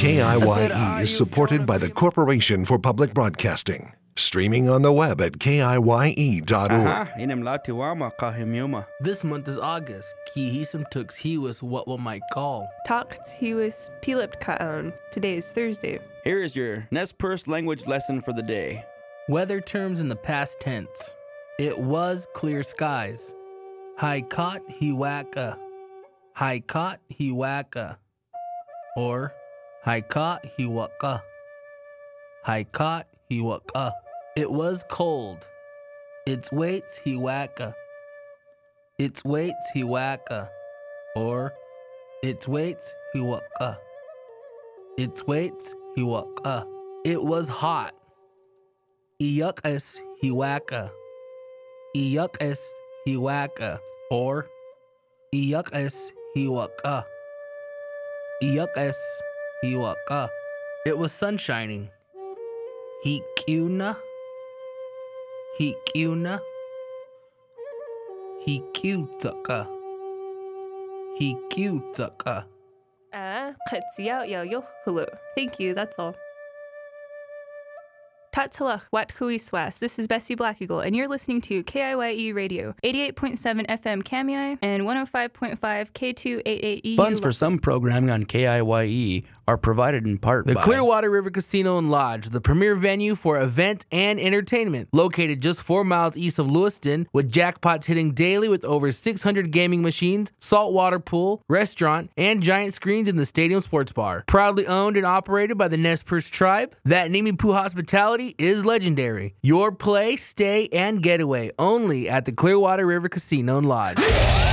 KIYE is supported by the Corporation for Public Broadcasting. Streaming on the web at KIYE.org. This month is August. Kihisum tux hiwas what one might call. Talked he was Pilipt Kaon. Today is Thursday. Here is your Nez Perce language lesson for the day. Weather terms in the past tense. It was clear skies. Haikot hiwaka. Haikot hiwaka. Or Haikot hiwaka. Haikot hiwaka. It was cold. Its weights hiwaka. Its weights hiwaka. Or its weights hiwaka. Its weights hiwaka. It was hot. Iyukas hiwaka. Iyukas hiwaka. Or Iyukas hiwaka. Iyukas hiwaka. It was sun shining. Hikiuna. Hikiuna. Hikiutaka. Hikiutaka. Thank you, that's all. Tatsalach Wat Huiswas. This is Bessie Black Eagle, and you're listening to KIYE Radio, 88.7 FM Kamii and 105.5 K288EU. Funds for some programming on KIYE are provided in part The by Clearwater River Casino and Lodge, the premier venue for event and entertainment, located just 4 miles east of Lewiston, with jackpots hitting daily with over 600 gaming machines, saltwater pool, restaurant, and giant screens in the stadium sports bar. Proudly owned and operated by the Nez Perce tribe, that Nimipu hospitality is legendary. Your play, stay, and getaway only at the Clearwater River Casino and Lodge.